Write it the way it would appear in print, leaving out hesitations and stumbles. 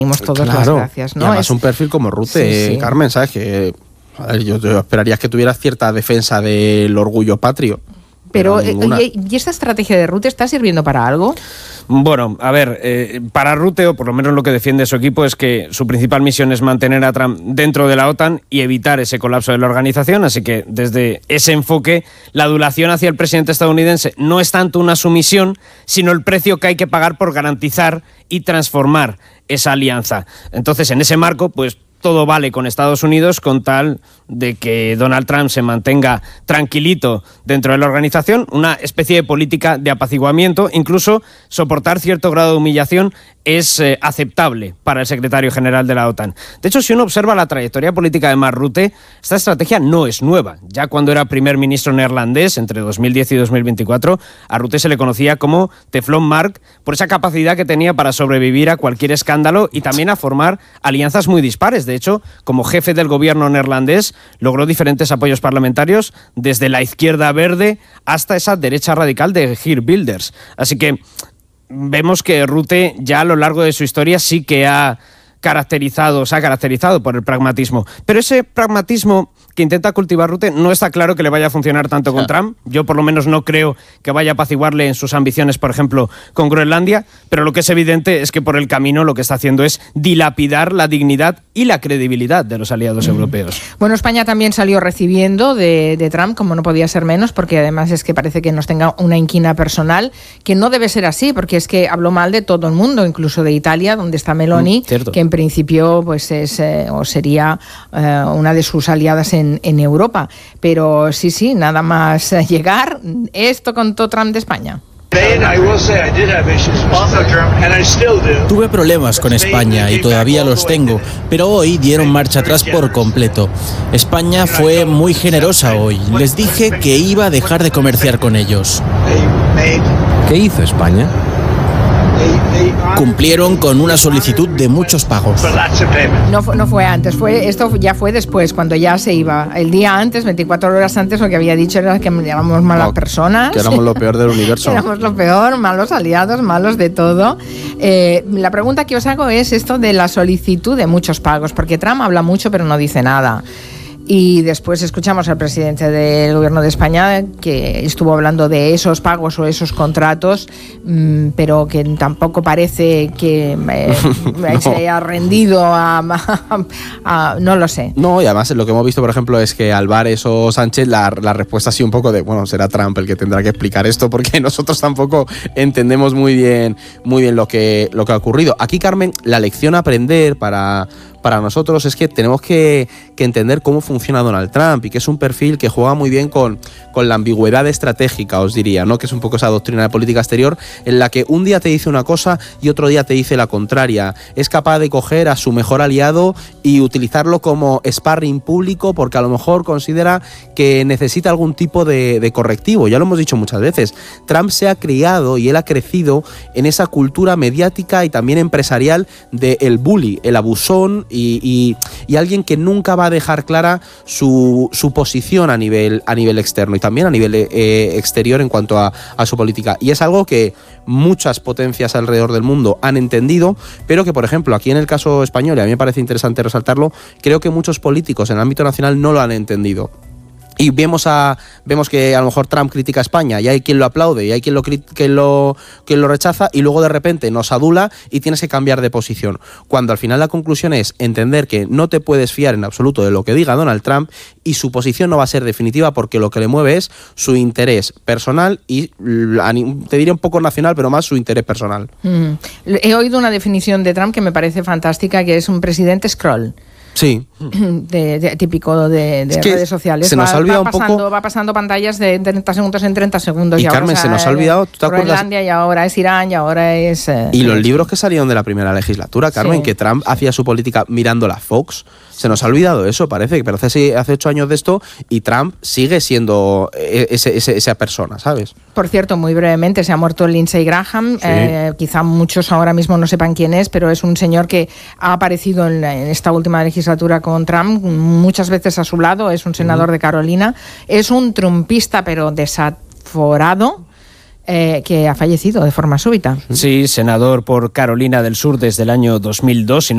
todas las gracias, ¿no? Y además un perfil como Rutte, sí. Carmen, ¿sabes? Que yo esperaría que tuvieras cierta defensa del orgullo patrio. Pero oye, ¿y esta estrategia de Rutte está sirviendo para algo? Bueno, a ver, para Rutte, o por lo menos lo que defiende su equipo, es que su principal misión es mantener a Trump dentro de la OTAN y evitar ese colapso de la organización, así que desde ese enfoque, la adulación hacia el presidente estadounidense no es tanto una sumisión, sino el precio que hay que pagar por garantizar y transformar esa alianza. Entonces, en ese marco, pues todo vale con Estados Unidos con tal de que Donald Trump se mantenga tranquilito dentro de la organización, una especie de política de apaciguamiento, incluso soportar cierto grado de humillación es aceptable para el secretario general de la OTAN. De hecho, si uno observa la trayectoria política de Mark Rutte, esta estrategia no es nueva. Ya cuando era primer ministro neerlandés, entre 2010 y 2024, a Rutte se le conocía como Teflon Mark por esa capacidad que tenía para sobrevivir a cualquier escándalo y también a formar alianzas muy dispares. De hecho, como jefe del gobierno neerlandés, logró diferentes apoyos parlamentarios desde la izquierda verde hasta esa derecha radical de Geert Wilders. Así que vemos que Rutte ya a lo largo de su historia sí que se ha caracterizado por el pragmatismo. Pero ese pragmatismo que intenta cultivar Rutte no está claro que le vaya a funcionar tanto con Trump. Yo por lo menos no creo que vaya a apaciguarle en sus ambiciones, por ejemplo, con Groenlandia, pero lo que es evidente es que por el camino lo que está haciendo es dilapidar la dignidad y la credibilidad de los aliados europeos. Bueno, España también salió recibiendo de Trump, como no podía ser menos, porque además es que parece que nos tenga una inquina personal, que no debe ser así, porque es que habló mal de todo el mundo, incluso de Italia, donde está Meloni, que en principio pues es o sería una de sus aliadas en Europa. Pero sí, nada más llegar, esto contó Trump de España. Tuve problemas con España y todavía los tengo, pero hoy dieron marcha atrás por completo. España fue muy generosa hoy. Les dije que iba a dejar de comerciar con ellos. ¿Qué hizo España? Cumplieron con una solicitud de muchos pagos. No fue antes, esto ya fue después, cuando ya se iba. El día antes, 24 horas antes, lo que había dicho era que éramos malas personas. Que éramos lo peor del universo. Éramos lo peor, malos aliados, malos de todo. La pregunta que os hago es esto de la solicitud de muchos pagos, porque Trump habla mucho pero no dice nada. Y después escuchamos al presidente del Gobierno de España que estuvo hablando de esos pagos o esos contratos, pero que tampoco parece que se haya rendido no lo sé. No, y además lo que hemos visto, por ejemplo, es que Álvarez o Sánchez, la respuesta ha sido un poco de, bueno, será Trump el que tendrá que explicar esto, porque nosotros tampoco entendemos muy bien lo que ha ocurrido. Aquí, Carmen, la lección a aprender para nosotros es que tenemos que entender cómo funciona Donald Trump y que es un perfil que juega muy bien con la ambigüedad estratégica, os diría, ¿no? Que es un poco esa doctrina de política exterior en la que un día te dice una cosa y otro día te dice la contraria. Es capaz de coger a su mejor aliado y utilizarlo como sparring público porque a lo mejor considera que necesita algún tipo de correctivo. Ya lo hemos dicho muchas veces. Trump se ha criado y él ha crecido en esa cultura mediática y también empresarial del bully, el abusón, y alguien que nunca va a dejar clara su posición a nivel externo y también a nivel exterior en cuanto a su política. Y es algo que muchas potencias alrededor del mundo han entendido, pero que, por ejemplo, aquí en el caso español, y a mí me parece interesante resaltarlo, creo que muchos políticos en el ámbito nacional no lo han entendido. Y vemos que a lo mejor Trump critica a España y hay quien lo aplaude y hay quien lo rechaza y luego de repente nos adula y tienes que cambiar de posición. Cuando al final la conclusión es entender que no te puedes fiar en absoluto de lo que diga Donald Trump y su posición no va a ser definitiva porque lo que le mueve es su interés personal y te diría un poco nacional, pero más su interés personal. He oído una definición de Trump que me parece fantástica, que es un presidente scroll. Sí. Típico de redes sociales. Se nos ha olvidado un poco. Va pasando pantallas de 30 segundos en 30 segundos. Y Carmen, se nos ha olvidado, ¿tú te acuerdas? Groenlandia, y ahora es Irán, y ahora es... y los libros que salieron de la primera legislatura, Carmen, que Trump hacía su política mirando la Fox. Se nos ha olvidado eso, parece, pero hace 8 años de esto y Trump sigue siendo esa persona, ¿sabes? Por cierto, muy brevemente, se ha muerto Lindsey Graham. Sí. Quizá muchos ahora mismo no sepan quién es, pero es un señor que ha aparecido en esta última legislatura con Trump muchas veces a su lado. Es un senador de Carolina. Es un trumpista, pero desaforado. Que ha fallecido de forma súbita. Sí, senador por Carolina del Sur desde el año 2002.